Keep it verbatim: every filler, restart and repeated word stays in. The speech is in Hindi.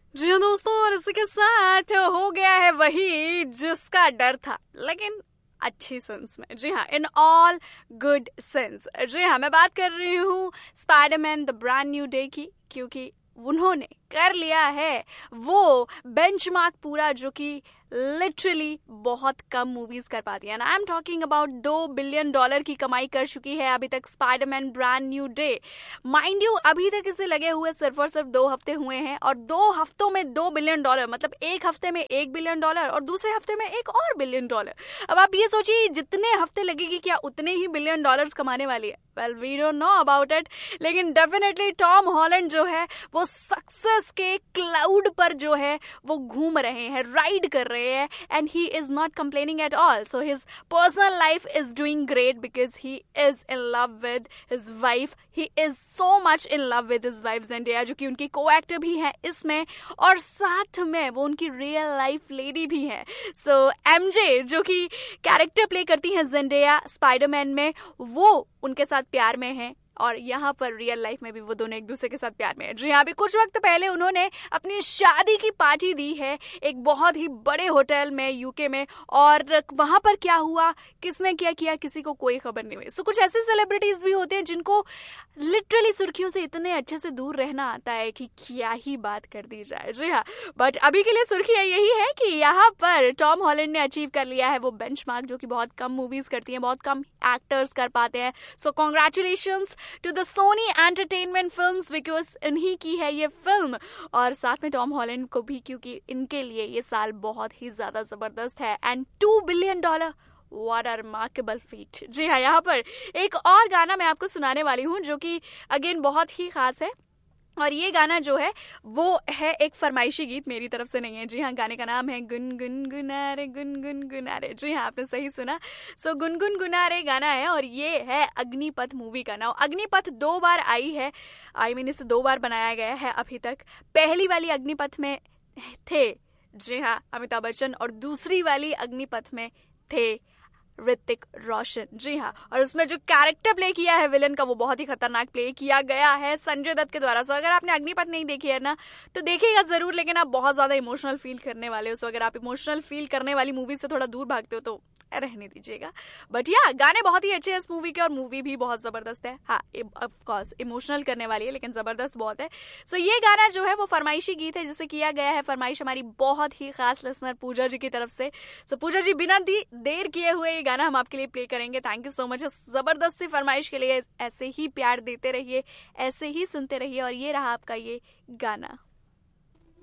जी हाँ दोस्तों, और इसी के साथ हो गया है वही जिसका डर था, लेकिन अच्छी सेंस में। जी हाँ, इन ऑल गुड सेंस। जी हाँ, मैं बात कर रही हूँ Spiderman the brand new day की, क्योंकि उन्होंने कर लिया है वो बेंचमार्क पूरा जो कि लिटरली बहुत कम मूवीज कर पाती है। आई एम टॉकिंग अबाउट दो बिलियन डॉलर की कमाई कर चुकी है अभी तक Spiderman brand new day. Mind you, अभी तक इसे लगे हुए सिर्फ और सिर्फ दो हफ्ते हुए हैं, और दो हफ्तों में दो बिलियन डॉलर, मतलब एक हफ्ते में एक बिलियन डॉलर और दूसरे हफ्ते में एक और बिलियन डॉलर। अब आप ये सोचिए, जितने हफ्ते लगेगी क्या उतने ही बिलियन डॉलर्स कमाने वाली है। Well, we don't know about it, लेकिन डेफिनेटली टॉम हॉलैंड जो है वो सक्सेस के क्लाउड पर जो है वो घूम रहे हैं, राइड कर रहे हैं, and he is not complaining at all. So his personal life is doing great because he is in love with his wife. He is so much in love with his wife Zendaya, जो कि उनकी को-एक्टर भी है इसमें, और साथ में वो उनकी रियल लाइफ लेडी भी है। So एमजे जो कि कैरेक्टर प्ले करती हैं Zendaya स्पाइडरमैन में, वो उनके साथ प्यार में है, और यहाँ पर रियल लाइफ में भी वो दोनों एक दूसरे के साथ प्यार में है। जी हाँ, अभी कुछ वक्त पहले उन्होंने अपनी शादी की पार्टी दी है एक बहुत ही बड़े होटल में यूके में, और वहां पर क्या हुआ, किसने क्या किया, किसी को कोई खबर नहीं हुई। सो कुछ ऐसे सेलिब्रिटीज भी होते हैं जिनको लिटरली सुर्खियों से इतने अच्छे से दूर रहना आता है कि क्या ही बात कर दी जाए। जी हाँ, बट अभी के लिए सुर्खियां यही है कि यहाँ पर टॉम हॉलैंड ने अचीव कर लिया है वो बेंचमार्क जो कि बहुत कम मूवीज करती हैं, बहुत कम एक्टर्स कर पाते हैं। सो congratulations to the Sony entertainment films, because इन्हीं की है ये फिल्म, और साथ में टॉम हॉलैंड को भी, क्योंकि इनके लिए ये साल बहुत ही ज्यादा जबरदस्त है। And two billion dollar, What a remarkable feat। जी हाँ, यहाँ पर एक और गाना मैं आपको सुनाने वाली हूँ जो कि अगेन बहुत ही खास है, और ये गाना जो है वो है एक फरमाइशी गीत, मेरी तरफ से नहीं है। जी हाँ, गाने का नाम है गुन गुन गुनारे गुन गुन गुनारे। जी हाँ, आपने सही सुना। सो गुन गुन गुनारे गाना है, और ये है अग्निपथ मूवी का नाम। अग्निपथ दो बार आई है, आई मीन इसे दो बार बनाया गया है अभी तक। पहली वाली अग्निपथ में थे, जी हाँ, अमिताभ बच्चन, और दूसरी वाली अग्निपथ में थे ऋतिक रोशन। जी हाँ, और उसमें जो कैरेक्टर प्ले किया है विलन का, वो बहुत ही खतरनाक प्ले किया गया है संजय दत्त के द्वारा। सो अगर आपने अग्निपथ नहीं देखी है ना, तो देखिएगा जरूर, लेकिन आप बहुत ज्यादा इमोशनल फील करने वाले हो। सो अगर आप इमोशनल फील करने वाली मूवी से थोड़ा दूर भागते हो तो रहने दीजिएगा। बट या गाने बहुत ही अच्छे हैं इस मूवी के, और मूवी भी बहुत जबरदस्त है। हाँ, ऑफ कोर्स इमोशनल करने वाली है, लेकिन जबरदस्त बहुत है। सो so, ये गाना जो है वो फरमाइशी गीत है जिसे किया गया है फरमाइश हमारी बहुत ही खास लिसनर पूजा जी की तरफ से। सो so, पूजा जी, बिना दी देर किए हुए ये गाना हम आपके लिए प्ले करेंगे। थैंक यू सो मच जबरदस्त सी फरमाइश के लिए। ऐसे ही प्यार देते रहिए, ऐसे ही सुनते रहिए, और ये रहा आपका ये गाना।